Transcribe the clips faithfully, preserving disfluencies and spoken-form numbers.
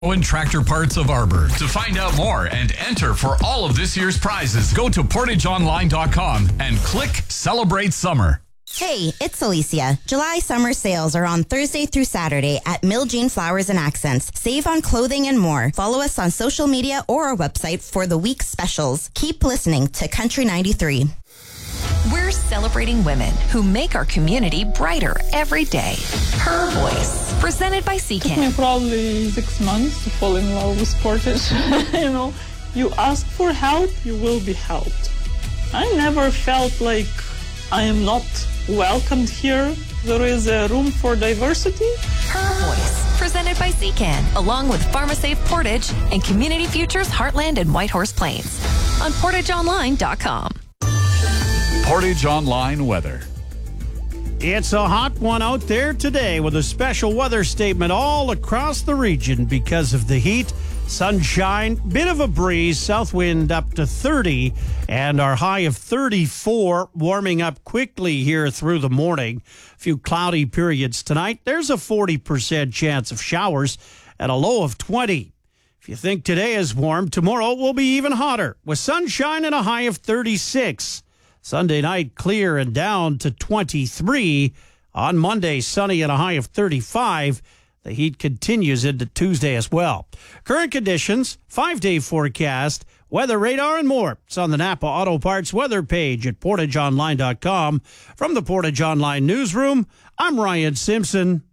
And Tractor Parts of Arbor. To find out more and enter for all of this year's prizes, go to portage online dot com and click Celebrate Summer. Hey, it's Alicia. July summer sales are on Thursday through Saturday at Mill Jean Flowers and Accents. Save on clothing and more. Follow us on social media or our website for the week's specials. Keep listening to Country ninety-three. We're celebrating women who make our community brighter every day. Her Voice, presented by It took Secan. me probably six months to fall in love with Portage. You know, you ask for help, you will be helped. I never felt like I am not welcomed here. There is a room for diversity. Her Voice, presented by Secan, along with PharmaSafe Portage and Community Futures Heartland and Whitehorse Plains on portage online dot com. Portage Online weather. It's a hot one out there today with a special weather statement all across the region because of the heat. Sunshine, bit of a breeze, south wind up to thirty, and our high of thirty-four, warming up quickly here through the morning. A few cloudy periods tonight. There's a forty percent chance of showers at a low of twenty. If you think today is warm, tomorrow will be even hotter with sunshine and a high of thirty-six. Sunday night, clear and down to twenty-three. On Monday, sunny and a high of thirty-five. The heat continues into Tuesday as well. Current conditions, five-day forecast, weather radar, and more. It's on the Napa Auto Parts weather page at portage online dot com. From the Portage Online newsroom, I'm Ryan Simpson.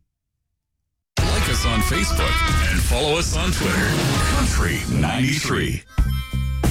Like us on Facebook and follow us on Twitter. Country ninety-three.